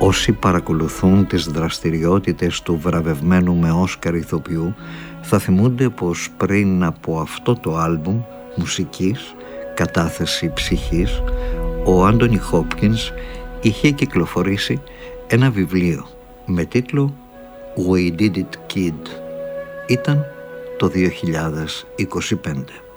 Όσοι παρακολουθούν τις δραστηριότητες του βραβευμένου με Όσκαρ ηθοποιού θα θυμούνται πως πριν από αυτό το άλμπουμ μουσικής «Κατάθεση ψυχής» ο Άντονι Χόπκινς είχε κυκλοφορήσει ένα βιβλίο με τίτλο «We Did It Kid». Ήταν το 2025.